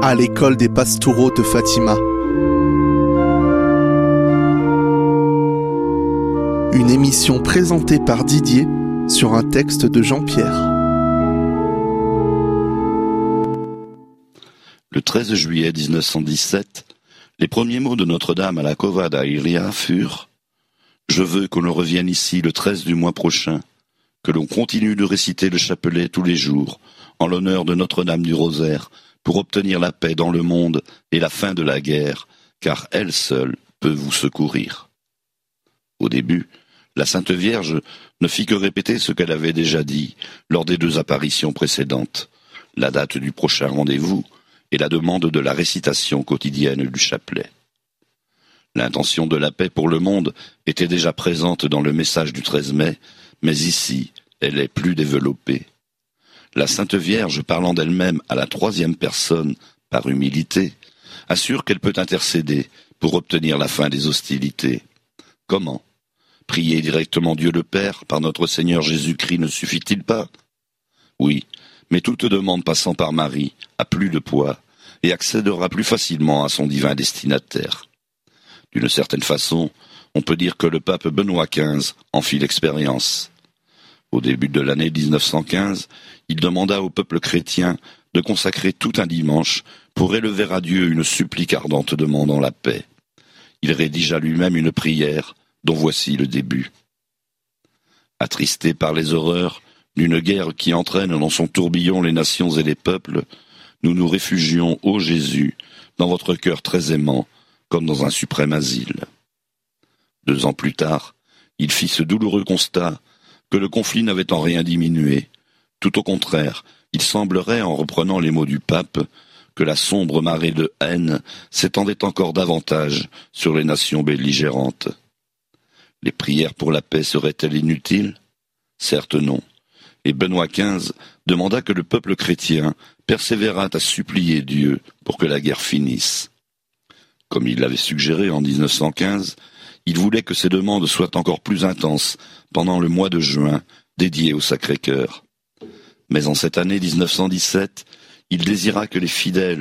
à l'école des Pastoureaux de Fatima. Une émission présentée par Didier sur un texte de Jean-Pierre. Le 13 juillet 1917, les premiers mots de Notre-Dame à la Cova da Iria furent « Je veux que l'on revienne ici le 13 du mois prochain, que l'on continue de réciter le chapelet tous les jours, en l'honneur de Notre-Dame du Rosaire, pour obtenir la paix dans le monde et la fin de la guerre, car elle seule peut vous secourir. » Au début, la Sainte Vierge ne fit que répéter ce qu'elle avait déjà dit lors des 2 apparitions précédentes, la date du prochain rendez-vous et la demande de la récitation quotidienne du chapelet. L'intention de la paix pour le monde était déjà présente dans le message du 13 mai, mais ici, elle est plus développée. La Sainte Vierge, parlant d'elle-même à la 3e personne, par humilité, assure qu'elle peut intercéder pour obtenir la fin des hostilités. Comment ? Prier directement Dieu le Père par notre Seigneur Jésus-Christ ne suffit-il pas ? Oui, mais toute demande passant par Marie a plus de poids et accédera plus facilement à son divin destinataire. D'une certaine façon, on peut dire que le pape Benoît XV en fit l'expérience. Au début de l'année 1915, il demanda au peuple chrétien de consacrer tout un dimanche pour élever à Dieu une supplique ardente demandant la paix. Il rédigea lui-même une prière dont voici le début. Attristé par les horreurs d'une guerre qui entraîne dans son tourbillon les nations et les peuples, nous nous réfugions, ô Jésus, dans votre cœur très aimant, comme dans un suprême asile. 2 ans plus tard, il fit ce douloureux constat que le conflit n'avait en rien diminué. Tout au contraire, il semblerait, en reprenant les mots du pape, que la sombre marée de haine s'étendait encore davantage sur les nations belligérantes. Les prières pour la paix seraient-elles inutiles ? Certes non. Et Benoît XV demanda que le peuple chrétien persévérât à supplier Dieu pour que la guerre finisse. Comme il l'avait suggéré en 1915, il voulait que ces demandes soient encore plus intenses pendant le mois de juin dédié au Sacré-Cœur. Mais en cette année 1917, il désira que les fidèles